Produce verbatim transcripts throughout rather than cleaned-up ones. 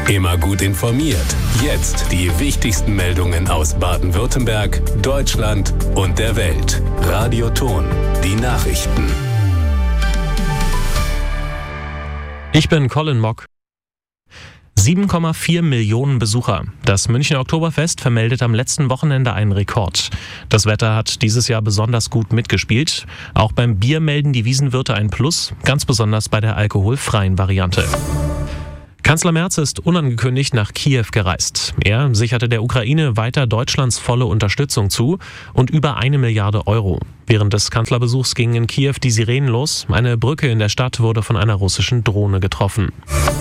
Immer gut informiert. Jetzt die wichtigsten Meldungen aus Baden-Württemberg, Deutschland und der Welt. Radio Ton, die Nachrichten. Ich bin Colin Mock. sieben Komma vier Millionen Besucher. Das Münchner Oktoberfest vermeldet am letzten Wochenende einen Rekord. Das Wetter hat dieses Jahr besonders gut mitgespielt. Auch beim Bier melden die Wiesenwirte ein Plus, ganz besonders bei der alkoholfreien Variante. Kanzler Merz ist unangekündigt nach Kiew gereist. Er sicherte der Ukraine weiter Deutschlands volle Unterstützung zu und über eine Milliarde Euro. Während des Kanzlerbesuchs gingen in Kiew die Sirenen los. Eine Brücke in der Stadt wurde von einer russischen Drohne getroffen.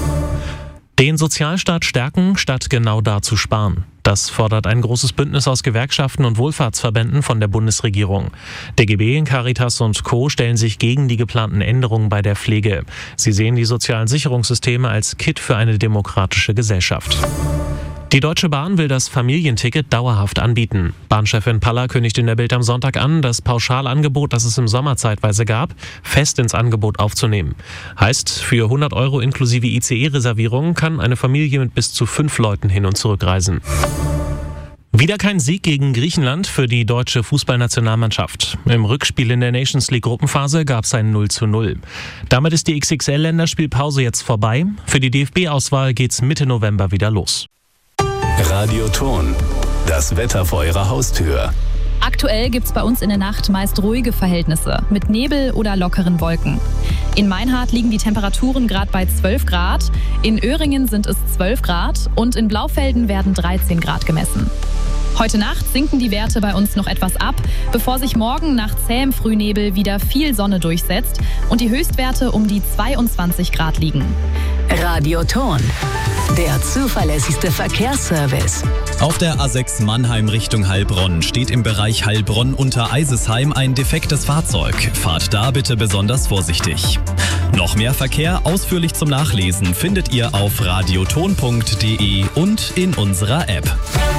Den Sozialstaat stärken, statt genau da zu sparen. Das fordert ein großes Bündnis aus Gewerkschaften und Wohlfahrtsverbänden von der Bundesregierung. D G B, Caritas und Co. stellen sich gegen die geplanten Änderungen bei der Pflege. Sie sehen die sozialen Sicherungssysteme als Kitt für eine demokratische Gesellschaft. Die Deutsche Bahn will das Familienticket dauerhaft anbieten. Bahnchefin Paller kündigt in der Bild am Sonntag an, das Pauschalangebot, das es im Sommer zeitweise gab, fest ins Angebot aufzunehmen. Heißt, für hundert Euro inklusive I C E-Reservierung kann eine Familie mit bis zu fünf Leuten hin und zurück reisen. Wieder kein Sieg gegen Griechenland für die deutsche Fußballnationalmannschaft. Im Rückspiel in der Nations League Gruppenphase gab es ein null zu null. Damit ist die X X L-Länderspielpause jetzt vorbei. Für die D F B-Auswahl geht's Mitte November wieder los. Radio Ton, das Wetter vor Ihrer Haustür. Aktuell gibt's bei uns in der Nacht meist ruhige Verhältnisse mit Nebel oder lockeren Wolken. In Meinhardt liegen die Temperaturen gerade bei zwölf Grad, in Öhringen sind es zwölf Grad und in Blaufelden werden dreizehn Grad gemessen. Heute Nacht sinken die Werte bei uns noch etwas ab, bevor sich morgen nach zähem Frühnebel wieder viel Sonne durchsetzt und die Höchstwerte um die zweiundzwanzig Grad liegen. Radio Ton, der zuverlässigste Verkehrsservice. Auf der A sechs Mannheim Richtung Heilbronn steht im Bereich Heilbronn unter Eisesheim ein defektes Fahrzeug. Fahrt da bitte besonders vorsichtig. Noch mehr Verkehr ausführlich zum Nachlesen findet ihr auf radioton punkt de und in unserer App.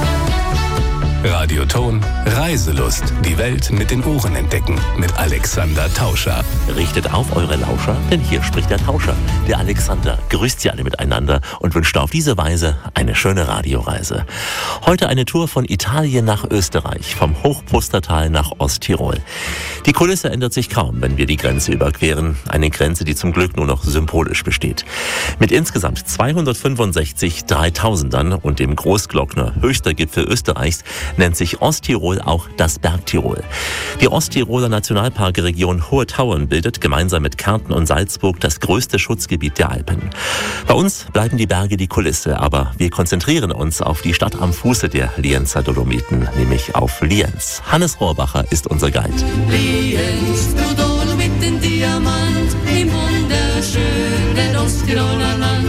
Radio Ton, Reiselust. Die Welt mit den Ohren entdecken. Mit Alexander Tauscher. Richtet auf eure Lauscher, denn hier spricht der Tauscher. Der Alexander grüßt sie alle miteinander und wünscht auf diese Weise eine schöne Radioreise. Heute eine Tour von Italien nach Österreich, vom Hochpustertal nach Osttirol. Die Kulisse ändert sich kaum, wenn wir die Grenze überqueren. Eine Grenze, die zum Glück nur noch symbolisch besteht. Mit insgesamt zweihundertfünfundsechzig Dreitausendern und dem Großglockner, höchster Gipfel Österreichs, nennt sich Osttirol auch das Bergtirol. Die Osttiroler Nationalparkregion Hohe Tauern bildet gemeinsam mit Kärnten und Salzburg das größte Schutzgebiet der Alpen. Bei uns bleiben die Berge die Kulisse, aber wir konzentrieren uns auf die Stadt am Fuße der Lienzer Dolomiten, nämlich auf Lienz. Hannes Rohrbacher ist unser Guide. Lienz, du Dolomiten Diamant, im wunderschönen Osttiroler Land.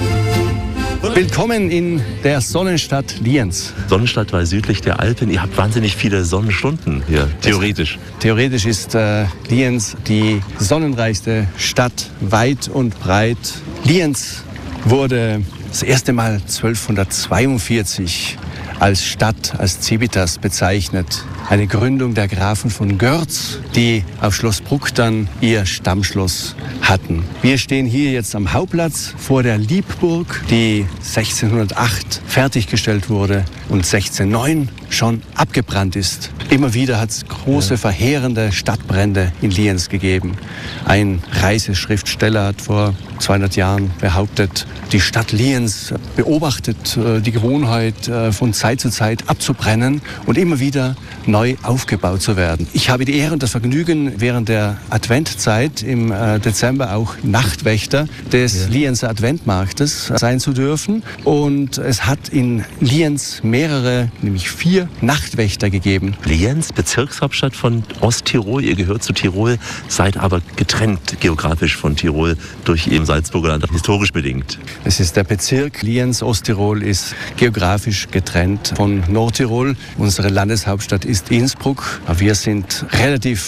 Willkommen in der Sonnenstadt Lienz. Sonnenstadt, weil südlich der Alpen. Ihr habt wahnsinnig viele Sonnenstunden hier, theoretisch. Theoretisch ist äh, Lienz die sonnenreichste Stadt, weit und breit. Lienz wurde das erste Mal zwölfhundertzweiundvierzig als Stadt, als Civitas bezeichnet. Eine Gründung der Grafen von Görz, die auf Schloss Bruck dann ihr Stammschloss hatten. Wir stehen hier jetzt am Hauptplatz vor der Liebburg, die sechzehnhundertacht fertiggestellt wurde und sechzehnhundertneun schon abgebrannt ist. Immer wieder hat es große, verheerende Stadtbrände in Lienz gegeben. Ein Reiseschriftsteller hat vor zweihundert Jahren behauptet, die Stadt Lienz beobachtet äh, die Gewohnheit, äh, von Zeit zu Zeit abzubrennen und immer wieder neu aufgebaut zu werden. Ich habe die Ehre und das Vergnügen, während der Adventzeit im äh, Dezember auch Nachtwächter des ja. Lienzer Adventmarktes sein zu dürfen. Und es hat in Lienz mehrere, nämlich vier Nachtwächter gegeben. Lienz, Bezirkshauptstadt von Osttirol. Ihr gehört zu Tirol, seid aber getrennt geografisch von Tirol durch eben Salzburger Land, historisch bedingt. Es ist der Bezirk Lienz. Osttirol ist geografisch getrennt von Nordtirol. Unsere Landeshauptstadt ist Innsbruck. Wir sind relativ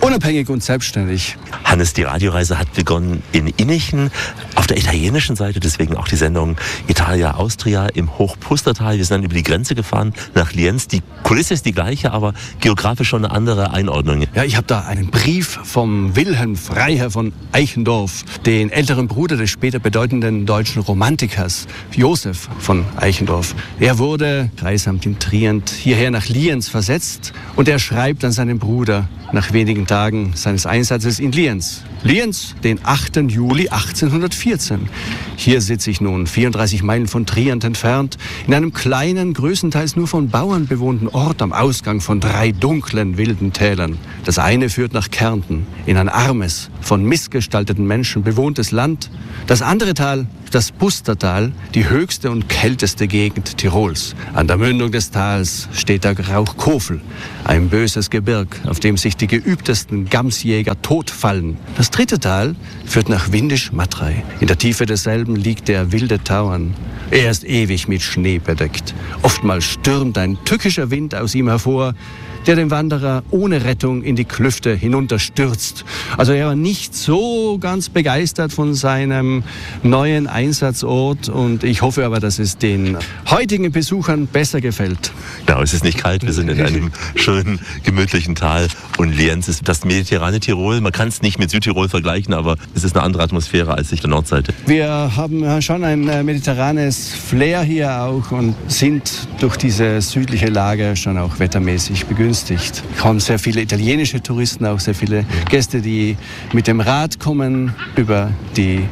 unabhängig und selbstständig. Hannes, die Radioreise hat begonnen in Innichen, auf der italienischen Seite, deswegen auch die Sendung Italia Austria im Hochpustertal. Wir sind dann über die Grenze gefahren nach Lienz. Die Kulisse ist die gleiche, aber geografisch schon eine andere Einordnung. Ja, ich habe da einen Brief vom Wilhelm Freiherr von Eichendorff, den älteren Bruder des später bedeutenden deutschen Romantikers Josef von Eichendorff. Er wurde, Kreisamt in Trient, hierher nach Lienz versetzt und er schreibt an seinen Bruder nach wenigen Tagen seines Einsatzes in Lienz. Lienz, den achten Juli achtzehnhundertvierzehn. Hier sitze ich nun, vierunddreißig Meilen von Trient entfernt, in einem kleinen, größtenteils nur von Bauern bewohnten Ort am Ausgang von drei dunklen, wilden Tälern. Das eine führt nach Kärnten, in ein armes, von missgestalteten Menschen bewohntes Land. Das andere Tal, das Pustertal, die höchste und kälteste Gegend Tirols. An der Mündung des Tals steht der Rauchkofel, ein böses Gebirg, auf dem sich die geübtesten Gamsjäger totfallen. Das dritte Tal führt nach Windisch-Matrei. In der Tiefe desselben liegt der wilde Tauern. Er ist ewig mit Schnee bedeckt. Oftmals stürmt ein tückischer Wind aus ihm hervor, der den Wanderer ohne Rettung in die Klüfte hinunterstürzt. Also er war nicht so ganz begeistert von seinem neuen Einsatzort und ich hoffe aber, dass es den heutigen Besuchern besser gefällt. Genau, es ist nicht kalt, wir sind in einem schönen, gemütlichen Tal und Lienz ist das mediterrane Tirol. Man kann es nicht mit Südtirol vergleichen, aber es ist eine andere Atmosphäre als auf der Nordseite. Wir haben schon ein mediterranes Flair hier auch und sind durch diese südliche Lage schon auch wettermäßig begünstigt. Es kommen sehr viele italienische Touristen, auch sehr viele Gäste, die mit dem Rad kommen über die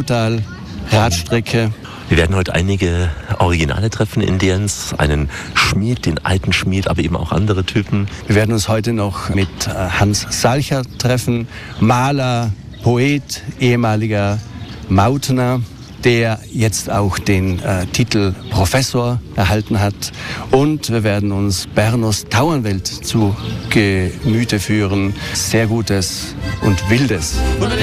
Trautal-Radstrecke. Wir werden heute einige Originale treffen in Lienz, einen Schmied, den alten Schmied, aber eben auch andere Typen. Wir werden uns heute noch mit Hans Salcher treffen, Maler, Poet, ehemaliger Mautner, der jetzt auch den äh, Titel Professor erhalten hat. Und wir werden uns Bernos Tauernwelt zu Gemüte führen. Sehr Gutes und Wildes.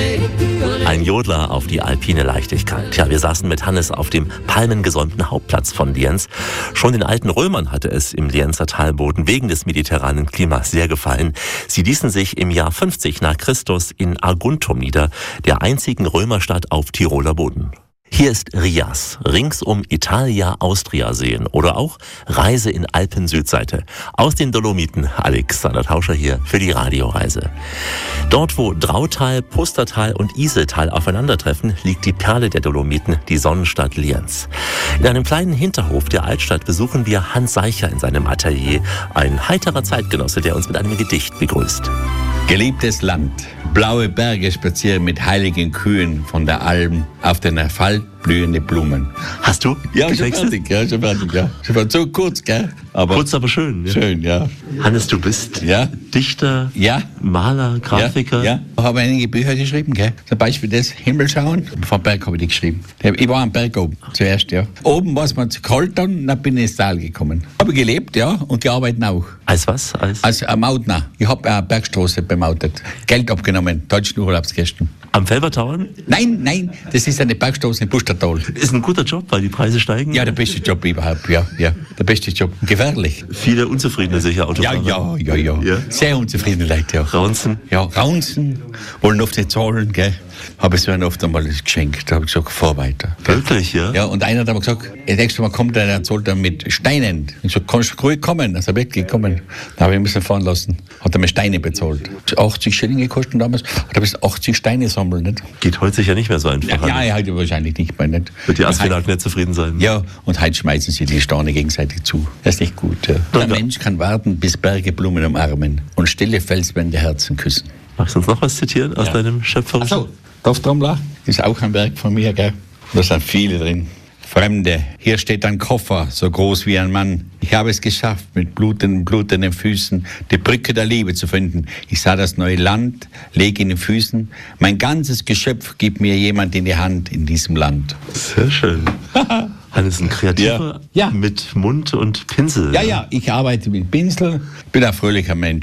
Ein Jodler auf die alpine Leichtigkeit. Ja, wir saßen mit Hannes auf dem palmengesäumten Hauptplatz von Lienz. Schon den alten Römern hatte es im Lienzer Talboden wegen des mediterranen Klimas sehr gefallen. Sie ließen sich im Jahr fünfzig nach Christus in Aguntum nieder, der einzigen Römerstadt auf Tiroler Boden. Hier ist Rias, ringsum Italia Austria sehen oder auch Reise in Alpen-Südseite. Aus den Dolomiten, Alexander Tauscher hier für die Radioreise. Dort, wo Drautal, Pustertal und Iseltal aufeinandertreffen, liegt die Perle der Dolomiten, die Sonnenstadt Lienz. In einem kleinen Hinterhof der Altstadt besuchen wir Hans Salcher in seinem Atelier, ein heiterer Zeitgenosse, der uns mit einem Gedicht begrüßt. Geliebtes Land, blaue Berge spazieren mit heiligen Kühen von der Alm auf den Asphalt blühende Blumen. Hast du? Ja, schon fertig, ja, schon fertig, ja. Schon war so kurz, gell? Aber kurz, aber schön. Ja. Schön, ja. Hannes, du bist ja. Dichter, ja. Maler, Grafiker. Ja, ja. Ich habe einige Bücher geschrieben, gell? Zum Beispiel das Himmelschauen. Vom Berg habe ich die geschrieben. Ich war am Berg oben, zuerst, ja. Oben war es mir zu kalt dann, dann bin ich ins Tal gekommen. Habe gelebt, ja, und gearbeitet auch. Als was? Als, Als ein Mautner. Ich habe eine Bergstraße bemautet. Geld abgenommen, deutschen Urlaubsgästen. Am Felbertauern? Nein, nein, das ist eine Bergstraße in Pustertal. Ist ein guter Job, weil die Preise steigen? Ja, der beste Job überhaupt, ja, ja. Der beste Job. Gefährlich. Viele unzufriedene sicher Autofahrer. Ja, ja, ja, ja, ja. Sehr unzufriedene Leute, ja. Raunzen? Ja, Raunzen. Wollen oft nicht zahlen, gell. Habe ich so einen oft einmal geschenkt. Da habe ich gesagt, fahr weiter. Wirklich, ja? Ja, und einer hat aber gesagt, das nächste Mal kommt einer, der zahlt dann mit Steinen. Ich so, kannst du ruhig kommen? Also wirklich kommen. Da habe ich müssen fahren lassen. Hat er mir Steine bezahlt. achtzig Schilling gekostet damals. Hat er bis achtzig Steine sammeln, nicht? Geht heute sicher nicht mehr so einfach. Ja, ja, heute wahrscheinlich nicht mehr, nicht? Wird die Asphalt nicht zufrieden sein? Ja, und heute schmeißen sie die Steine gegenseitig zu. Das ist nicht gut, ja. Der Mensch kann warten, bis Berge Blumen umarmen und stille Felswände Herzen küssen. Magst du uns noch was zitieren aus ja. deinem schöpferischen? Ach so. Dorftrommler, das ist auch ein Werk von mir, gell? Da sind viele drin. Fremde, hier steht ein Koffer, so groß wie ein Mann. Ich habe es geschafft, mit blutenden, blutenden Füßen die Brücke der Liebe zu finden. Ich sah das neue Land, lege in den Füßen. Mein ganzes Geschöpf gibt mir jemand in die Hand in diesem Land. Sehr schön. Hannes ist ein Kreativer ja. Ja. mit Mund und Pinsel. Ja, ja, ich arbeite mit Pinsel, bin ein fröhlicher Mensch.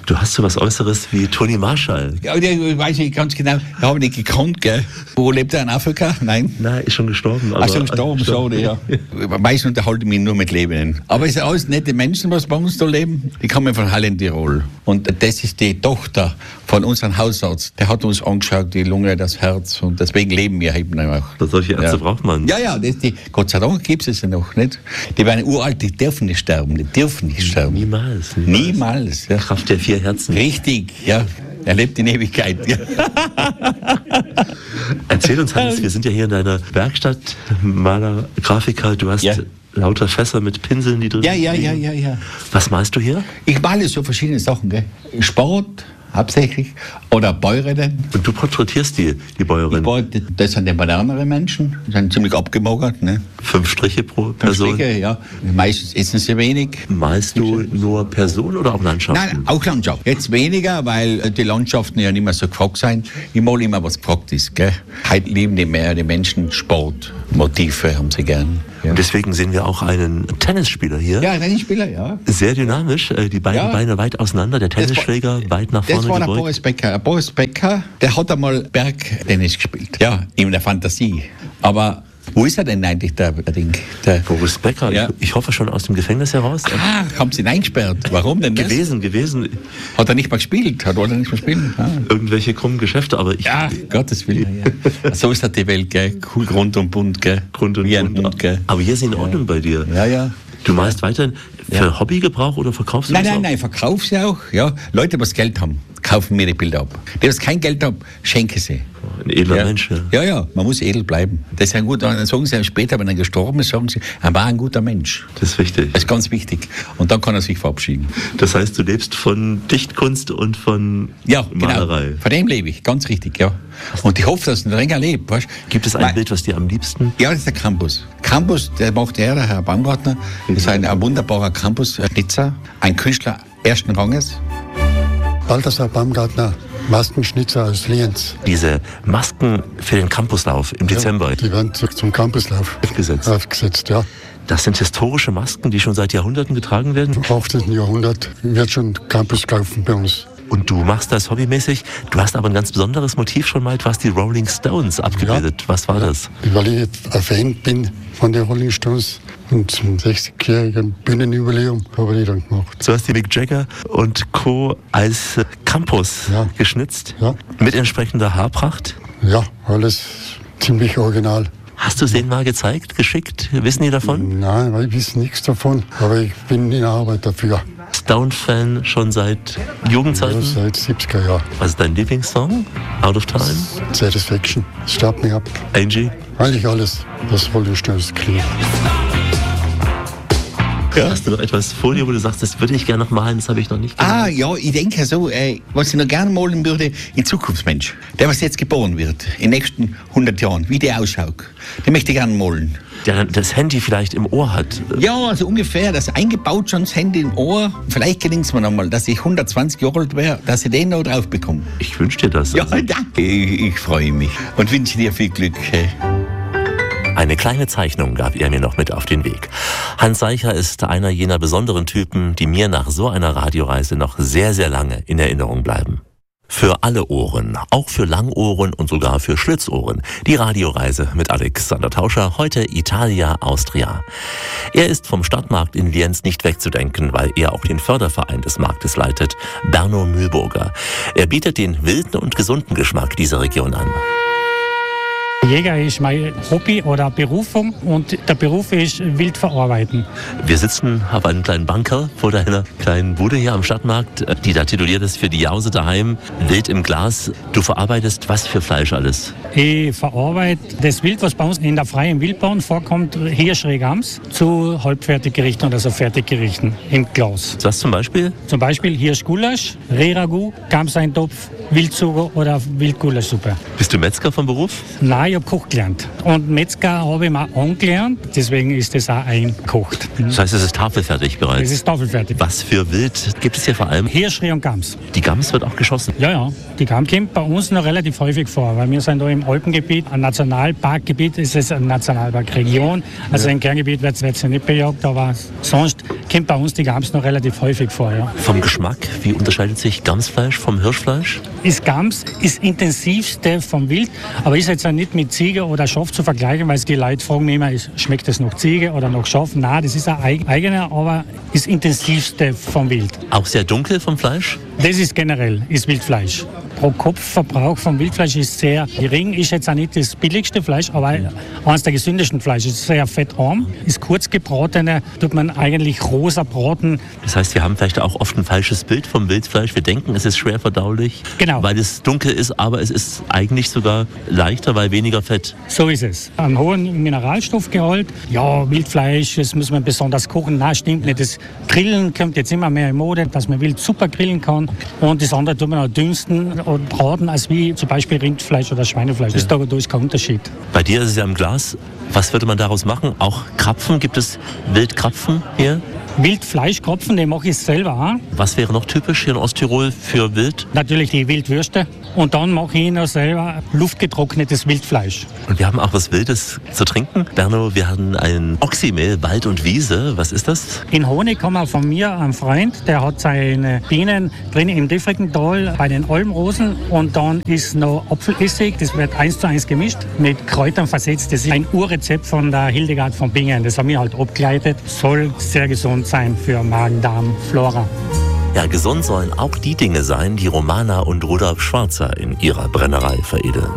Du hast so was Äußeres wie Toni Marshall. Ja, der weiß ich ganz genau. Ich habe nicht gekannt, gell. Wo lebt er, in Afrika? Nein. Nein, ist schon gestorben. Ach, schon gestorben, schade, ja. Meistens unterhalte ich mich nur mit Lebenden. Aber es sind alles nette Menschen, was bei uns da leben. Die kommen von Halle in Tirol. Und das ist die Tochter von unserem Hausarzt. Der hat uns angeschaut, die Lunge, das Herz. Und deswegen leben wir eben auch. Solche Ärzte ja. braucht man. Ja, ja, das, die, Gott sei Dank gibt es ja noch nicht. Die werden uralt, die dürfen nicht sterben. Die dürfen nicht sterben. Niemals. Niemals. Niemals ja. Kraft der vier Herzen. Richtig, ja. Er lebt in Ewigkeit. Ja. Erzähl uns, Hans, wir sind ja hier in deiner Werkstatt, Maler, Grafiker. Du hast ja. lauter Fässer mit Pinseln, die drin Ja, ja, ja, ja, ja. Was malst du hier? Ich male so verschiedene Sachen, gell. Sport hauptsächlich oder Bäuerinnen. Und du porträtierst die, die Bäuerinnen? Das sind die moderneren Menschen, die sind ziemlich abgemagert. Ne? Fünf Striche pro Person? Fünf Striche, ja. Meistens essen sie wenig. Malst du nur Personen oder auch Landschaften? Nein, auch Landschaft. Jetzt weniger, weil die Landschaften ja nicht mehr so gefragt sind. Ich male immer, was gefragt ist. Gell? Heute lieben die mehr die Menschen Sport, Motive haben sie gern. Ja. Und deswegen sehen wir auch einen Tennisspieler hier. Ja, Tennisspieler, ja. Sehr dynamisch, die beiden ja. Beine weit auseinander, der Tennisschläger war, weit nach vorne Das war der gebeugt. Boris Becker. Boris Becker, der hat einmal Bergtennis gespielt. Ja, in der Fantasie. Aber wo ist er denn eigentlich, der, der Ding? Der Boris Becker, ja. ich, ich hoffe schon aus dem Gefängnis heraus. Ah, haben sie ihn eingesperrt. Warum denn das? Gewesen, gewesen. Hat er nicht mal gespielt? Hat er nicht mal spielen? Ah. Irgendwelche krummen Geschäfte, aber ich... Ja, Gottes Willen. Ja. So ist halt die Welt, gell? Cool, rund und bunt, gell? Rund und Wie ein bunt. Hund, gell? Aber hier ist in Ordnung ja. bei dir. Ja, ja. Du malst weiterhin für ja. Hobbygebrauch oder verkaufst du nein, das Nein, nein, nein, verkauf sie auch. Ja. Leute, die Geld haben, kaufen mir die Bilder ab. Die, die kein Geld haben, schenke sie. Ein edler ja. Mensch, ja. Ja, ja, man muss edel bleiben. Das ist ein guter, dann sagen sie später, wenn er gestorben ist, sagen sie, er war ein guter Mensch. Das ist wichtig. Das ist ganz wichtig. Und dann kann er sich verabschieden. Das heißt, du lebst von Dichtkunst und von ja, Malerei. Genau. Von dem lebe ich, ganz richtig, ja. Und ich hoffe, dass ich noch länger lebe. Weißt? Gibt es ein Weil, Bild, was dir am liebsten... Ja, das ist der Campus. Campus, der macht er, der Herr Baumgartner. Das ist ein, ein wunderbarer Campus-Schnitzer, ein Künstler ersten Ranges. Balthasar Baumgartner, Maskenschnitzer aus Lienz. Diese Masken für den Campuslauf im Dezember. Ja, die werden zum Campuslauf aufgesetzt. aufgesetzt, ja. Das sind historische Masken, die schon seit Jahrhunderten getragen werden? Im achtzehnten Jahrhundert wird schon Campus kaufen bei uns. Und du machst das hobbymäßig. Du hast aber ein ganz besonderes Motiv schon mal. Du hast die Rolling Stones abgebildet. Ja. Was war ja. das? Weil ich ein Fan bin von den Rolling Stones. Und zum sechzigjährigen Bühnenjubiläum habe ich die dann gemacht. So hast du Mick Jagger und Co. als Campus ja. geschnitzt. Ja. Mit entsprechender Haarpracht. Ja, alles ziemlich original. Hast du es denen mal gezeigt, geschickt? Wissen die davon? Nein, weil ich weiß nichts davon. Aber ich bin in Arbeit dafür. Stone-Fan schon seit Jugendzeiten? Ja, seit siebziger Jahren. Was ist dein Lieblingssong? Out of Time? Satisfaction. Start me up. Angie? Eigentlich alles, was Rolling Stones klingt. Ja. Hast du noch etwas vor dir, wo du sagst, das würde ich gerne noch malen, das habe ich noch nicht gemacht? Ah, ja, ich denke so, äh, was ich noch gerne malen würde, ein Zukunftsmensch. Der, was jetzt geboren wird, in den nächsten hundert Jahren, wie der ausschaut, den möchte ich gerne malen. Der das Handy vielleicht im Ohr hat. Ja, also ungefähr, das eingebaut schon das Handy im Ohr. Vielleicht gelingt es mir noch mal, dass ich hundertzwanzig Jahre alt wäre, dass ich den noch drauf bekomme. Ich wünsche dir das. Ja, also. Danke. Ich, ich freue mich und wünsche dir viel Glück. Hey. Eine kleine Zeichnung gab er mir noch mit auf den Weg. Hans Seicher ist einer jener besonderen Typen, die mir nach so einer Radioreise noch sehr, sehr lange in Erinnerung bleiben. Für alle Ohren, auch für Langohren und sogar für Schlitzohren. Die Radioreise mit Alexander Tauscher, heute Italia Austria. Er ist vom Stadtmarkt in Lienz nicht wegzudenken, weil er auch den Förderverein des Marktes leitet, Berno Mühlburger. Er bietet den wilden und gesunden Geschmack dieser Region an. Jäger ist mein Hobby oder Berufung und der Beruf ist wild verarbeiten. Wir sitzen auf einem kleinen Banker vor deiner kleinen Bude hier am Stadtmarkt, die da tituliert ist für die Jause daheim, Wild im Glas. Du verarbeitest was für Fleisch alles? Ich verarbeite das Wild, was bei uns in der freien Wildbahn vorkommt, Hirschregams zu Halbfertiggerichten oder so Fertiggerichten im Glas. Was zum Beispiel? Zum Beispiel Hirschgulasch, Rehragout, Gamseintopf, Wildzucker oder Wildgulaschsuppe. Bist du Metzger vom Beruf? Nein, ich habe Koch gelernt. Und Metzger habe ich mal angelernt, deswegen ist das auch eingekocht. Das heißt, es ist tafelfertig bereits? Es ist tafelfertig. Was für Wild gibt es hier vor allem? Hirschreh und Gams. Die Gams wird auch geschossen? Ja, ja. Die Gams kommt bei uns noch relativ häufig vor, weil wir sind da im Alpengebiet, ein Nationalparkgebiet, ist es eine Nationalparkregion. Also ja. Im Kerngebiet wird es ja nicht bejagt, aber sonst kommt bei uns die Gams noch relativ häufig vor. Ja. Vom Geschmack, wie unterscheidet sich Gamsfleisch vom Hirschfleisch? Das Gams ist intensivste vom Wild, aber ist jetzt auch nicht mit Ziege oder Schaf zu vergleichen, weil die Leute fragen mich immer, schmeckt das noch Ziege oder noch Schaf? Nein, das ist ein eigener, aber ist intensivste vom Wild. Auch sehr dunkel vom Fleisch? Das ist generell, ist Wildfleisch. Pro Kopfverbrauch vom Wildfleisch ist sehr gering, ist jetzt auch nicht das billigste Fleisch, aber eines der gesündesten Fleisch. Ist sehr fettarm, ist kurz gebratene, tut man eigentlich rosa braten. Das heißt, wir haben vielleicht auch oft ein falsches Bild vom Wildfleisch. Wir denken, es ist schwer verdaulich, genau, weil es dunkel ist, aber es ist eigentlich sogar leichter, weil weniger Fett. So ist es. Einen hohen Mineralstoffgehalt. Ja, Wildfleisch, das muss man besonders kochen. Nein, stimmt nicht. Das Grillen kommt jetzt immer mehr in Mode, dass man Wild super grillen kann. Und das andere tut man auch dünsten und braten, als wie zum Beispiel Rindfleisch oder Schweinefleisch. Das ja. Da ist kein Unterschied. Bei dir ist es ja im Glas. Was würde man daraus machen? Auch Krapfen? Gibt es Wildkrapfen hier? Wildfleischkrapfen, den mache ich selber auch. Was wäre noch typisch hier in Osttirol für Wild? Natürlich die Wildwürste. Und dann mache ich noch selber luftgetrocknetes Wildfleisch. Und wir haben auch was Wildes zu trinken. Berno, wir haben ein Oxymehl, Wald und Wiese. Was ist das? In Honig haben wir von mir einen Freund, der hat seine Bienen drin im Diffrikental bei den Almrosen. Und dann ist noch Apfelessig, das wird eins zu eins gemischt, mit Kräutern versetzt. Das ist ein Urrezept von der Hildegard von Bingen. Das haben wir halt abgeleitet. Soll sehr gesund sein für Magen, Darm, Flora. Ja, gesund sollen auch die Dinge sein, die Romana und Rudolf Schwarzer in ihrer Brennerei veredeln.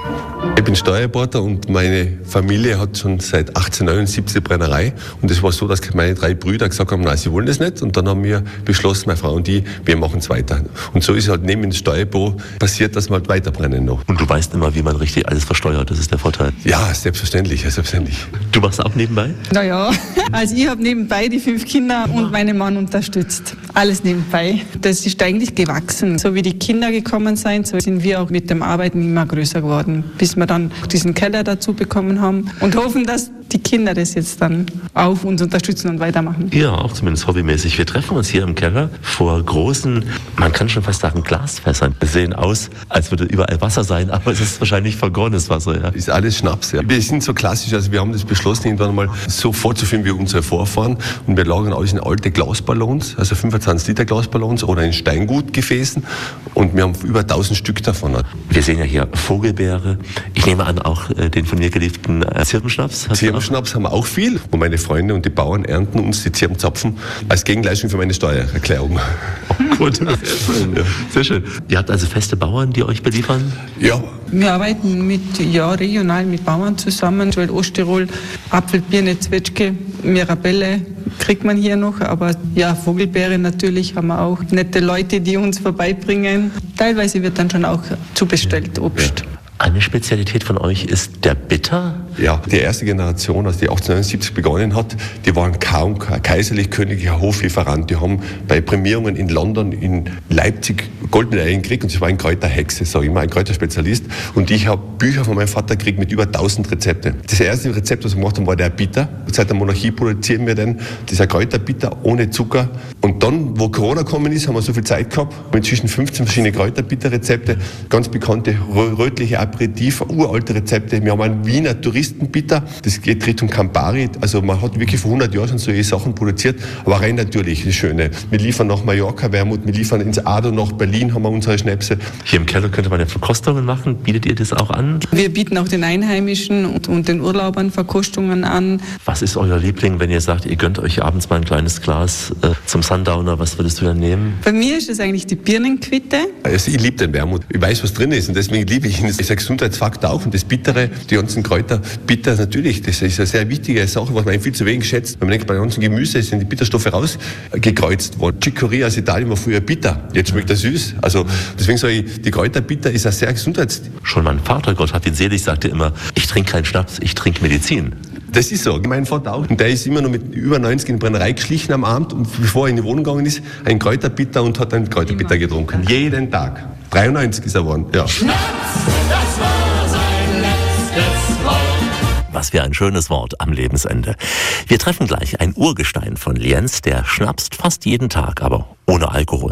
Ich bin Steuerberater und meine Familie hat schon seit achtzehnhundertneunundsiebzig Brennerei. Und es war so, dass meine drei Brüder gesagt haben, nein, sie wollen das nicht. Und dann haben wir beschlossen, meine Frau und ich, wir machen es weiter. Und so ist es halt neben dem Steuerbüro passiert, dass wir halt weiterbrennen noch. Und du weißt immer, wie man richtig alles versteuert, das ist der Vorteil. Ja, selbstverständlich, ja, selbstverständlich. Du machst auch nebenbei? Naja, also ich habe nebenbei die fünf Kinder und meinen Mann unterstützt. Alles nebenbei. Das ist eigentlich gewachsen. So wie die Kinder gekommen sind, so sind wir auch mit dem Arbeiten immer größer geworden, bis wir dann diesen Keller dazu bekommen haben und hoffen, dass die Kinder das jetzt dann auch uns unterstützen und weitermachen. Ja, auch zumindest hobbymäßig. Wir treffen uns hier im Keller vor großen, man kann schon fast sagen, Glasfässern. Wir sehen aus, als würde überall Wasser sein, aber es ist wahrscheinlich vergorenes Wasser. Ja. Ist alles Schnaps. Ja. Wir sind so klassisch, also wir haben das beschlossen, irgendwann mal so vorzuführen wie unsere Vorfahren. Und wir lagern alles in alte Glasballons, also fünfundzwanzig Liter Glasballons oder in Steingutgefäßen. Und wir haben über tausend Stück davon. Wir sehen ja hier Vogelbeere. Ich nehme an, auch äh, den von mir geliebten äh, Zirbenschnaps. Zirbenschnaps haben wir auch viel. Und meine Freunde und die Bauern ernten uns die Zirbenzapfen als Gegenleistung für meine Steuererklärung. Oh, gut, sehr schön. Ja. Sehr schön. Ihr habt also feste Bauern, die euch beliefern? Ja. Wir arbeiten mit, ja, regional mit Bauern zusammen. Weil Osttirol, Apfel, Birne, Zwetschge, Mirabelle kriegt man hier noch. Aber ja, Vogelbeere natürlich haben wir auch. Nette Leute, die uns vorbeibringen. Teilweise wird dann schon auch zubestellt, Obst. Ja. Eine Spezialität von euch ist der Bitter? Ja, die erste Generation, als die achtzehnhundertneunundsiebzig begonnen hat, die waren kaum kaiserlich-königlicher Hoflieferant. Die haben bei Prämierungen in London, in Leipzig Goldmedaillen gekriegt und sie war ein Kräuterhexe, sage ich immer, ein Kräuterspezialist. Und ich habe Bücher von meinem Vater gekriegt mit über tausend Rezepte. Das erste Rezept, was wir gemacht haben, war der Bitter. Seit der Monarchie produzieren wir den, dieser Kräuterbitter ohne Zucker. Und dann, wo Corona gekommen ist, haben wir so viel Zeit gehabt, mit zwischen fünfzehn verschiedene Kräuterbitterrezepte, ganz bekannte rötliche Aperitif, uralte Rezepte. Wir haben einen Wiener Touristenbitter, das geht Richtung Campari. Also man hat wirklich vor hundert Jahren schon solche Sachen produziert, aber rein natürlich, das Schöne. Wir liefern nach Mallorca Wermut, wir liefern ins Ado nach Berlin, haben wir unsere Schnäpse. Hier im Keller könnte man ja Verkostungen machen. Bietet ihr das auch an? Wir bieten auch den Einheimischen und, und den Urlaubern Verkostungen an. Was ist euer Liebling, wenn ihr sagt, ihr gönnt euch abends mal ein kleines Glas äh, zum Sundowner? Was würdest du dann nehmen? Bei mir ist es eigentlich die Birnenquitte. Also ich liebe den Wermut. Ich weiß, was drin ist und deswegen liebe ich ihn. Das ist ein Gesundheitsfaktor auch und das Bittere, die ganzen Kräuter, bitter natürlich, das ist eine sehr wichtige Sache, was man viel zu wenig schätzt. Wenn man denkt, bei ganzen Gemüse sind die Bitterstoffe rausgekreuzt worden. Chicorée aus Italien war früher bitter, jetzt schmeckt er süß. Also deswegen sage ich, die Kräuterbitter ist ein sehr Gesundheits... Schon mein Vater, Gott hat ihn selig, sagte immer, ich trinke keinen Schnaps, ich trinke Medizin. Das ist so. Mein Vater auch. Und der ist immer noch mit über neunzig in die Brennerei geschlichen am Abend und bevor er in die Wohnung gegangen ist, ein Kräuterbitter und hat einen Kräuterbitter immer getrunken. Jeden Tag. dreiundneunzig ist er geworden. Ja. Schnaps, das war sein letzter Wort. Was für ein schönes Wort am Lebensende. Wir treffen gleich ein Urgestein von Lienz, der schnapst fast jeden Tag, aber ohne Alkohol.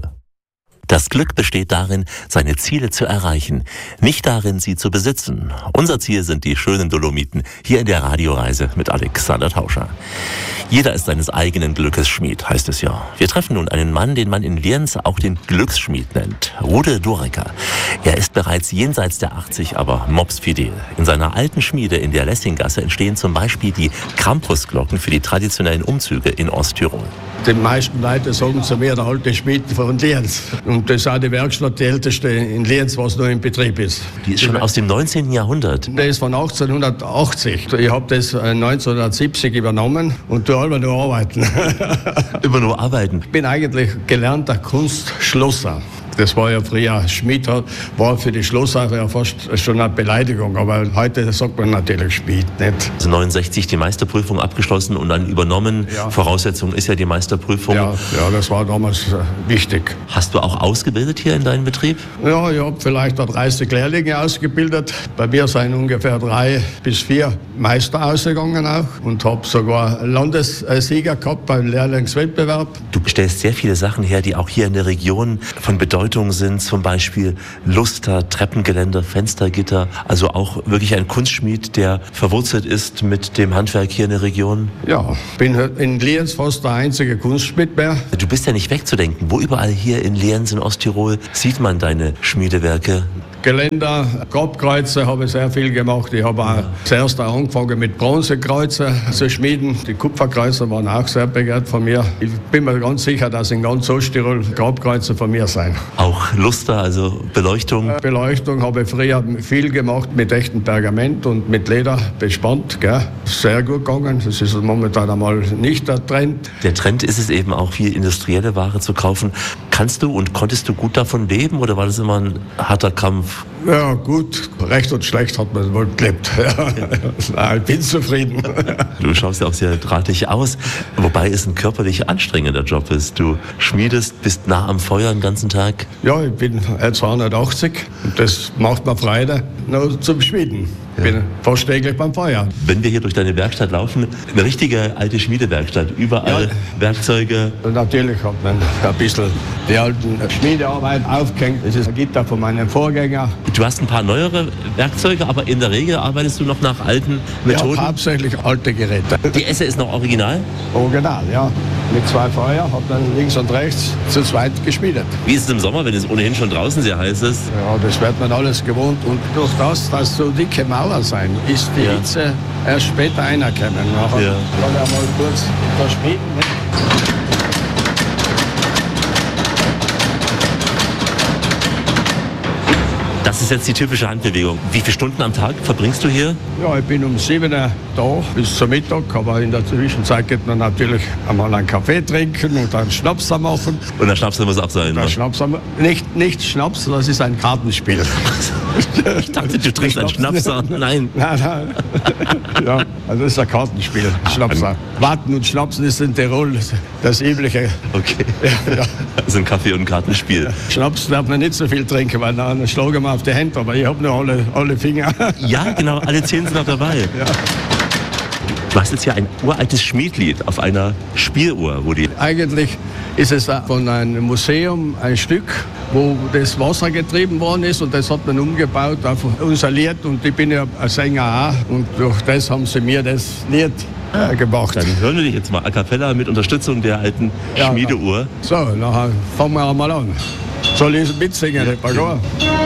Das Glück besteht darin, seine Ziele zu erreichen, nicht darin, sie zu besitzen. Unser Ziel sind die schönen Dolomiten, hier in der Radioreise mit Alexander Tauscher. Jeder ist seines eigenen Glückes Schmied, heißt es ja. Wir treffen nun einen Mann, den man in Lienz auch den Glücksschmied nennt, Rude Durecker. Er ist bereits jenseits der achtzig, aber mopsfidel. In seiner alten Schmiede in der Lessinggasse entstehen zum Beispiel die Krampusglocken für die traditionellen Umzüge in Osttirol. Die meisten Leute sagen zu mir, der alte Schmied von Lienz. Und das ist auch die Werkstatt, die älteste in Lienz, was noch in Betrieb ist. Die ist schon aus dem neunzehnten Jahrhundert? Die ist von achtzehnhundertachtzig. Ich habe das neunzehnhundertsiebzig übernommen und tue immer nur arbeiten. Immer nur arbeiten? Ich bin eigentlich gelernter Kunstschlosser. Das war ja früher, Schmied war für die Schlosser ja fast schon eine Beleidigung, aber heute sagt man natürlich Schmied, nicht? Also neunundsechzig die Meisterprüfung abgeschlossen und dann übernommen. Ja. Voraussetzung ist ja die Meisterprüfung. Ja, ja, das war damals wichtig. Hast du auch ausgebildet hier in deinem Betrieb? Ja, ich habe vielleicht dreißig Lehrlinge ausgebildet. Bei mir sind ungefähr drei bis vier Meister ausgegangen auch und habe sogar Landessieger gehabt beim Lehrlingswettbewerb. Du stellst sehr viele Sachen her, die auch hier in der Region von Bedeutung sind, zum Beispiel Luster, Treppengeländer, Fenstergitter, also auch wirklich ein Kunstschmied, der verwurzelt ist mit dem Handwerk hier in der Region. Ja, ich bin in Lienz fast der einzige Kunstschmied mehr. Du bist ja nicht wegzudenken. Wo überall hier in Lienz, in Osttirol, sieht man deine Schmiedewerke? Geländer, Grabkreuze habe ich sehr viel gemacht. Ich habe auch zuerst auch angefangen mit Bronzekreuze zu schmieden. Die Kupferkreuze waren auch sehr begehrt von mir. Ich bin mir ganz sicher, dass in ganz Osttirol Grabkreuze von mir sein. Auch Luster, also Beleuchtung? Beleuchtung habe ich früher viel gemacht mit echtem Pergament und mit Leder bespannt. Gell? Sehr gut gegangen. Das ist momentan einmal nicht der Trend. Der Trend ist es eben auch, viel industrielle Ware zu kaufen. Kannst du und konntest du gut davon leben oder war das immer ein harter Kampf? Ja, gut. Recht und schlecht hat man wohl gelebt. Ja. Ich bin zufrieden. Du schaust ja auch sehr drahtig aus, wobei es ein körperlich anstrengender Job ist. Du schmiedest, bist nah am Feuer den ganzen Tag. Ja, ich bin zweihundertachtzig und das macht mir Freude, nur zum Schmieden. Ich bin fast täglich beim Feuer. Wenn wir hier durch deine Werkstatt laufen, eine richtige alte Schmiedewerkstatt, überall ja. Werkzeuge. Und natürlich hat man ein bisschen die alten Schmiedearbeit aufgehängt. Das ist ein Gitter von meinem Vorgänger. Du hast ein paar neuere Werkzeuge, aber in der Regel arbeitest du noch nach alten Methoden? Ja, hauptsächlich alte Geräte. Die Esse ist noch original? Original, ja. Mit zwei Feuer hat man links und rechts zu zweit geschmiedet. Wie ist es im Sommer, wenn es ohnehin schon draußen sehr heiß ist? Ja, das wird man alles gewohnt. Und durch das, dass so dicke Mauern sein, ist die ja. Hitze erst später reinkommen. Nachher ja. kann er mal kurz da schmieden. Ne? Das ist jetzt die typische Handbewegung. Wie viele Stunden am Tag verbringst du hier? Ja, ich bin um sieben Uhr da bis zum Mittag, aber in der Zwischenzeit geht man natürlich einmal einen Kaffee trinken und einen Schnaps machen. Und der Schnaps muss auch sein, der Schnaps, nicht, nicht Schnaps, das ist ein Kartenspiel. Ich dachte, du trinkst einen Schnaps. Nein. Nein, nein. Ja, also das ist ein Kartenspiel. Schnaps. Warten und Schnapsen ist in Tirol das Übliche. Okay. Ja, ja. Das ist ein Kaffee- und Kartenspiel. Schnaps darf man nicht so viel trinken, weil dann schlagen wir auf die Hände, aber ich habe noch alle, alle Finger. Ja, genau, alle zehn sind noch dabei. Ja. Du hast jetzt hier ein uraltes Schmiedlied auf einer Spieluhr. Wo die Eigentlich ist es von einem Museum ein Stück, wo das Wasser getrieben worden ist und das hat man umgebaut auf unser Lied und ich bin ja ein Sänger auch und durch das haben sie mir das Lied äh, gemacht. Dann hören wir dich jetzt mal a cappella mit Unterstützung der alten ja, Schmiedeuhr. So, nachher fangen wir mal an. Soll ich mitsingen, Herr Pagor?